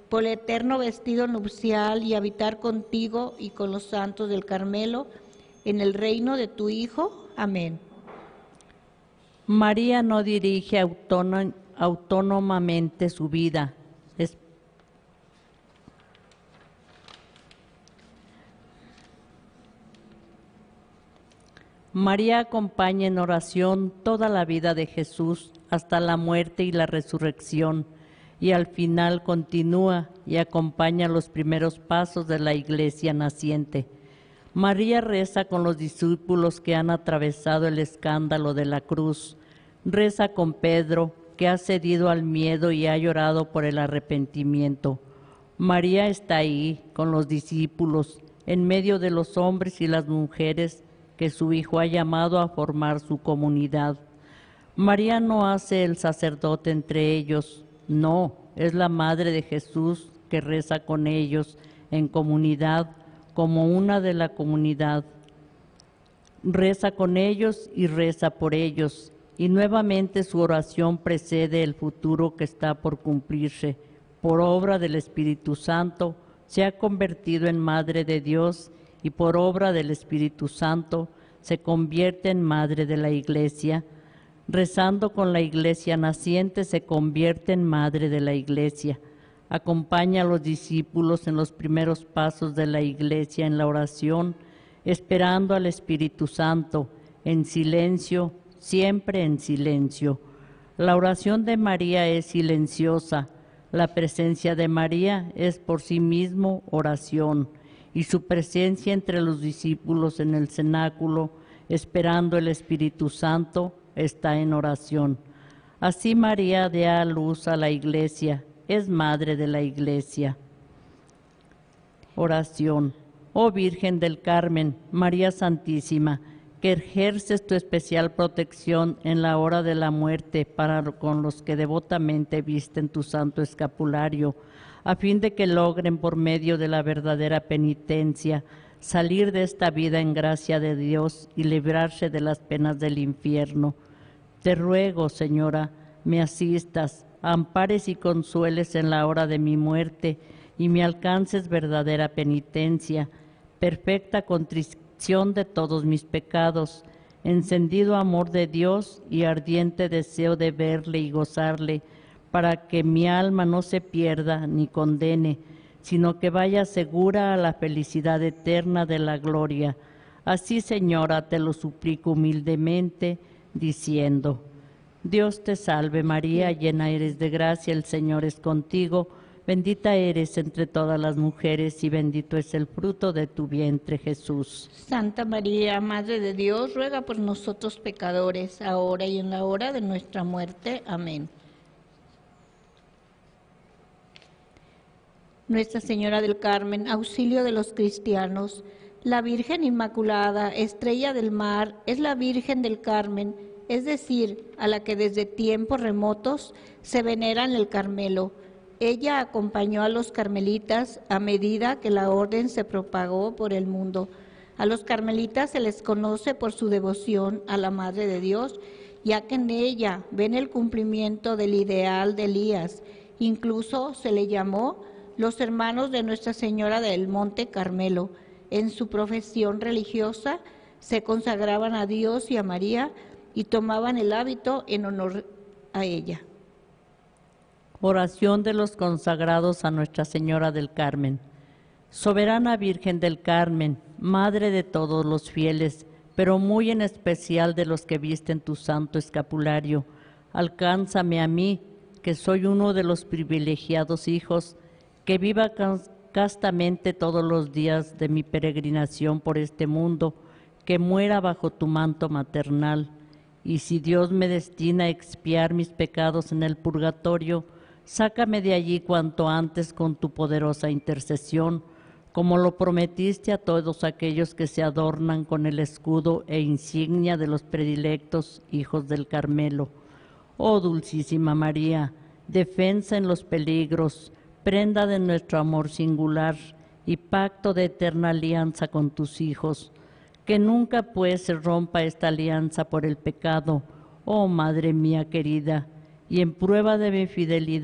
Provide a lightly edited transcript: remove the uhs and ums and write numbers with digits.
por el eterno vestido nupcial y habitar contigo y con los santos del Carmelo, en el reino de tu Hijo. Amén. María no dirige autónomamente su vida. María acompaña en oración toda la vida de Jesús hasta la muerte y la resurrección, y al final continúa y acompaña los primeros pasos de la Iglesia naciente. María reza con los discípulos que han atravesado el escándalo de la cruz. Reza con Pedro, que ha cedido al miedo y ha llorado por el arrepentimiento. María está ahí con los discípulos, en medio de los hombres y las mujeres que su Hijo ha llamado a formar su comunidad. María no hace el sacerdote entre ellos, no, es la Madre de Jesús que reza con ellos en comunidad, como una de la comunidad. Reza con ellos y reza por ellos, y nuevamente su oración precede el futuro que está por cumplirse. Por obra del Espíritu Santo se ha convertido en Madre de Dios, y por obra del Espíritu Santo se convierte en Madre de la Iglesia. Rezando con la Iglesia naciente se convierte en Madre de la Iglesia. Acompaña a los discípulos en los primeros pasos de la Iglesia en la oración, esperando al Espíritu Santo, en silencio, siempre en silencio. La oración de María es silenciosa. La presencia de María es por sí mismo oración, y su presencia entre los discípulos en el cenáculo, esperando el Espíritu Santo, está en oración. Así María da a luz a la Iglesia, es Madre de la Iglesia. Oración. Oh Virgen del Carmen, María Santísima, que ejerces tu especial protección en la hora de la muerte para con los que devotamente visten tu santo escapulario, a fin de que logren por medio de la verdadera penitencia salir de esta vida en gracia de Dios y librarse de las penas del infierno. Te ruego, Señora, me asistas, ampares y consueles en la hora de mi muerte y me alcances verdadera penitencia, perfecta contrición de todos mis pecados, encendido amor de Dios y ardiente deseo de verle y gozarle, para que mi alma no se pierda ni condene, sino que vaya segura a la felicidad eterna de la gloria. Así, Señora, te lo suplico humildemente, diciendo: Dios te salve María, llena eres de gracia, el Señor es contigo, bendita eres entre todas las mujeres y bendito es el fruto de tu vientre, Jesús. Santa María, Madre de Dios, ruega por nosotros pecadores, ahora y en la hora de nuestra muerte. Amén. Nuestra Señora del Carmen, auxilio de los cristianos, la Virgen Inmaculada, estrella del mar, es la Virgen del Carmen, es decir, a la que desde tiempos remotos se venera en el Carmelo. Ella acompañó a los carmelitas a medida que la orden se propagó por el mundo. A los carmelitas se les conoce por su devoción a la Madre de Dios, ya que en ella ven el cumplimiento del ideal de Elías. Incluso se le llamó los hermanos de Nuestra Señora del Monte Carmelo. En su profesión religiosa se consagraban a Dios y a María y tomaban el hábito en honor a ella. Oración de los consagrados a Nuestra Señora del Carmen. Soberana Virgen del Carmen, Madre de todos los fieles, pero muy en especial de los que visten tu santo escapulario, alcánzame a mí, que soy uno de los privilegiados hijos, que viva castamente todos los días de mi peregrinación por este mundo, que muera bajo tu manto maternal. Y si Dios me destina a expiar mis pecados en el purgatorio, sácame de allí cuanto antes con tu poderosa intercesión, como lo prometiste a todos aquellos que se adornan con el escudo e insignia de los predilectos hijos del Carmelo. Oh Dulcísima María, defensa en los peligros, prenda de nuestro amor singular y pacto de eterna alianza con tus hijos, que nunca pues se rompa esta alianza por el pecado, oh Madre mía querida, y en prueba de mi fidelidad,